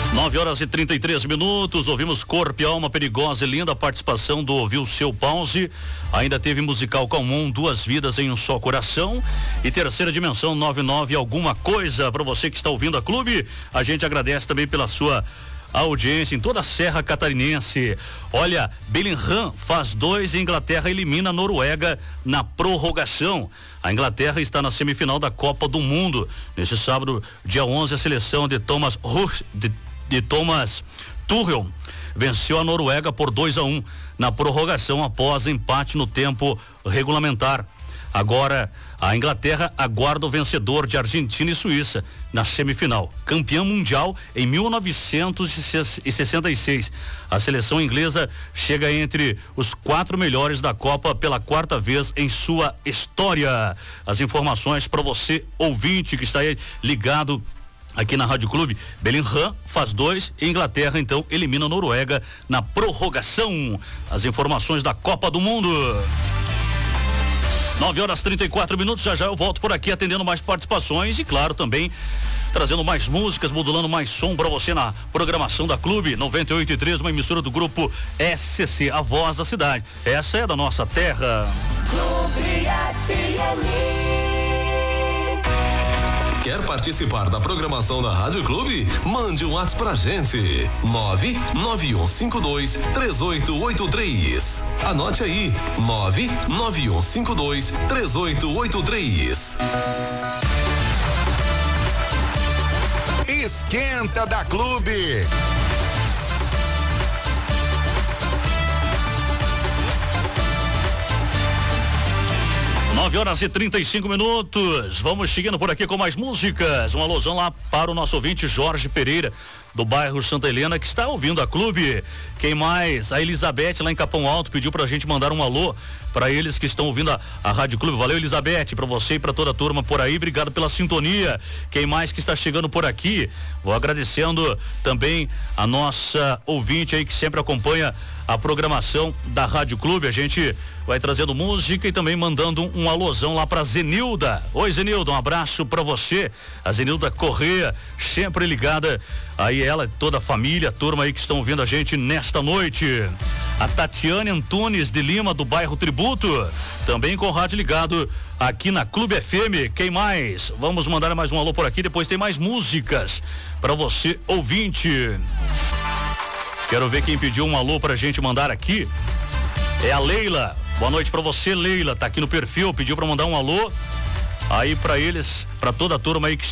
9h33, ouvimos Corpo e Alma Perigosa e Linda, a participação do Ouviu Seu Pause. Ainda teve musical comum, Duas Vidas em um Só Coração. E Terceira Dimensão 99 Alguma Coisa. Para você que está ouvindo a Clube, a gente agradece também pela sua audiência em toda a Serra Catarinense. Olha, Bellingham faz 2 e Inglaterra elimina a Noruega na prorrogação. A Inglaterra está na semifinal da Copa do Mundo. Neste sábado, dia 11, a seleção de Thomas Tuchel venceu a Noruega por 2-1 na prorrogação após empate no tempo regulamentar. Agora, a Inglaterra aguarda o vencedor de Argentina e Suíça na semifinal. Campeã mundial em 1966. A seleção inglesa chega entre os 4 melhores da Copa pela 4ª vez em sua história. As informações para você, ouvinte, que está aí ligado aqui na Rádio Clube. Bellingham faz 2 e Inglaterra então elimina a Noruega na prorrogação. As informações da Copa do Mundo. 9h34, já eu volto por aqui atendendo mais participações e claro também trazendo mais músicas, modulando mais som para você na programação da Clube 98.3, uma emissora do grupo SCC, a voz da cidade. Essa é da nossa terra. Clube FM. Quer participar da programação da Rádio Clube? Mande um WhatsApp pra gente. 991523883. Anote aí. 991523883. Esquenta da Clube. 9h35. Vamos seguindo por aqui com mais músicas. Um alusão lá para o nosso ouvinte Jorge Pereira, do bairro Santa Helena, que está ouvindo a Clube. Quem mais? A Elizabeth lá em Capão Alto pediu pra gente mandar um alô para eles que estão ouvindo a Rádio Clube. Valeu, Elizabeth, para você e para toda a turma por aí. Obrigado pela sintonia. Quem mais que está chegando por aqui? Vou agradecendo também a nossa ouvinte aí que sempre acompanha a programação da Rádio Clube. A gente vai trazendo música e também mandando um alôzão lá pra Zenilda. Oi, Zenilda, um abraço pra você. A Zenilda Corrêa, sempre ligada aí, ela, toda a família, a turma aí que estão ouvindo a gente nesta noite. A Tatiane Antunes de Lima, do bairro Tributo, também com o rádio ligado aqui na Clube FM. Quem mais? Vamos mandar mais um alô por aqui, depois tem mais músicas pra você, ouvinte. Quero ver quem pediu um alô pra gente mandar aqui. É a Leila. Boa noite pra você, Leila. Tá aqui no perfil, pediu pra mandar um alô aí pra eles, pra toda a turma aí que